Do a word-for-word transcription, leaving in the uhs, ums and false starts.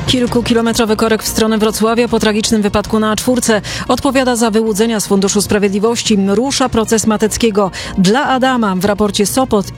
Kilkukilometrowy korek w stronę Wrocławia po tragicznym wypadku na A cztery. Odpowiada za wyłudzenia z Funduszu Sprawiedliwości. Rusza proces Mateckiego. Dla Adama w raporcie Sopot